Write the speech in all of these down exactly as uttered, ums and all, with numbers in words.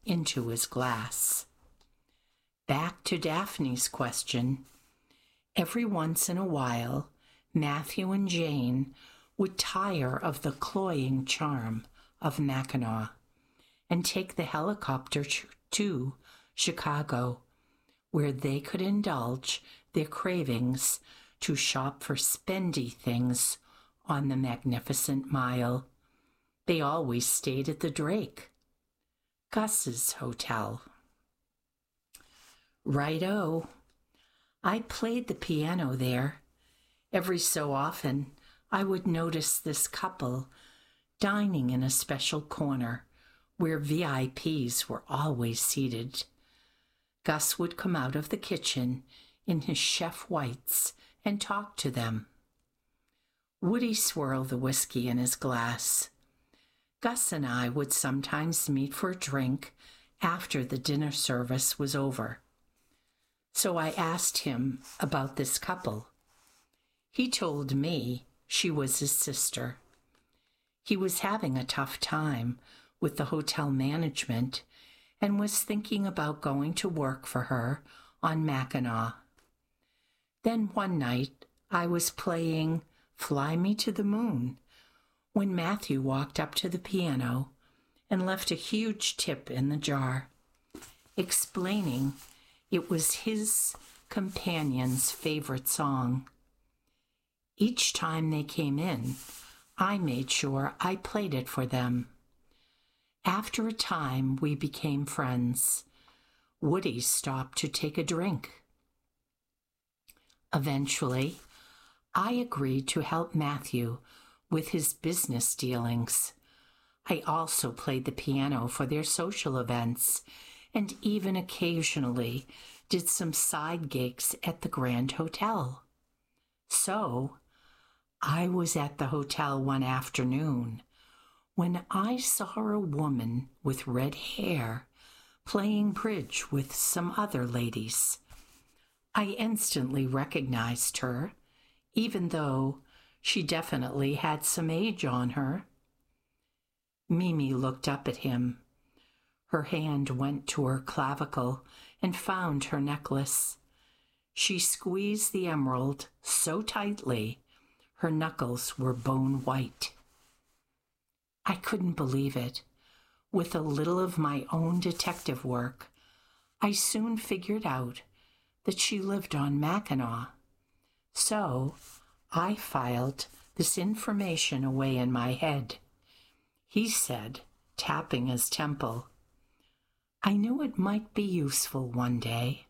into his glass. Back to Daphne's question. Every once in a while, Matthew and Jane would tire of the cloying charm of Mackinac and take the helicopter to Chicago, where they could indulge their cravings to shop for spendy things on the Magnificent Mile. They always stayed at the Drake, Gus's hotel. Righto. I played the piano there. Every so often, I would notice this couple dining in a special corner where V I Ps were always seated. Gus would come out of the kitchen in his chef whites and talk to them. Woody swirled the whiskey in his glass. Gus and I would sometimes meet for a drink after the dinner service was over. So I asked him about this couple. He told me she was his sister. He was having a tough time with the hotel management and was thinking about going to work for her on Mackinac. Then one night I was playing Fly Me to the Moon when Matthew walked up to the piano and left a huge tip in the jar, explaining it was his companion's favorite song. Each time they came in, I made sure I played it for them. After a time, we became friends. Woody stopped to take a drink. Eventually, I agreed to help Matthew with his business dealings. I also played the piano for their social events and even occasionally did some side gigs at the Grand Hotel. So, I was at the hotel one afternoon when I saw a woman with red hair playing bridge with some other ladies. I instantly recognized her, even though she definitely had some age on her. Mimi looked up at him. Her hand went to her clavicle and found her necklace. She squeezed the emerald so tightly her knuckles were bone white. I couldn't believe it. With a little of my own detective work, I soon figured out that she lived on Mackinac. So I filed this information away in my head. He said, tapping his temple, I knew it might be useful one day.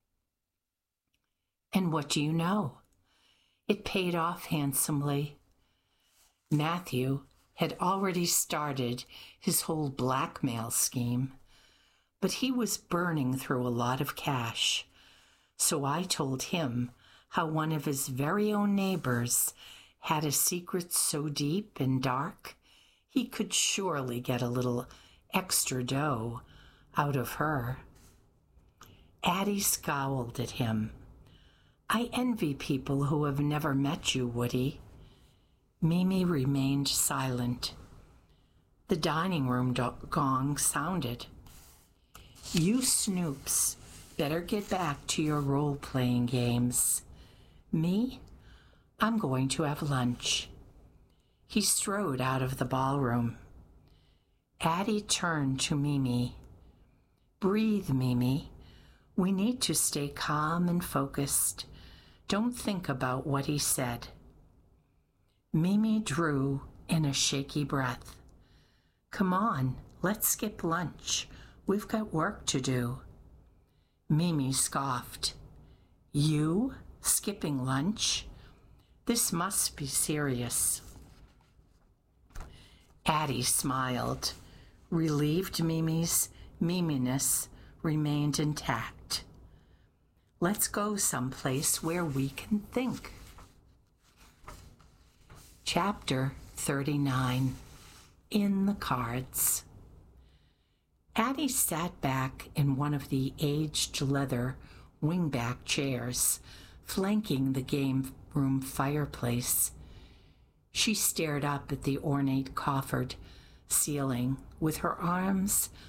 And what do you know? It paid off handsomely. Matthew had already started his whole blackmail scheme, but he was burning through a lot of cash. So I told him how one of his very own neighbors had a secret so deep and dark he could surely get a little extra dough out of her. Addie scowled at him. I envy people who have never met you, Woody. Mimi remained silent. The dining room do- gong sounded. You snoops better get back to your role-playing games. Me? I'm going to have lunch. He strode out of the ballroom. Addie turned to Mimi. Breathe, Mimi. We need to stay calm and focused. Don't think about what he said. Mimi drew in a shaky breath. Come on, let's skip lunch. We've got work to do. Mimi scoffed. You skipping lunch? This must be serious. Addie smiled. Relieved Mimi's miminess remained intact. Let's go someplace where we can think. Chapter thirty-nine. In the Cards. Addie sat back in one of the aged leather wingback chairs, flanking the game room fireplace. She stared up at the ornate coffered ceiling with her arms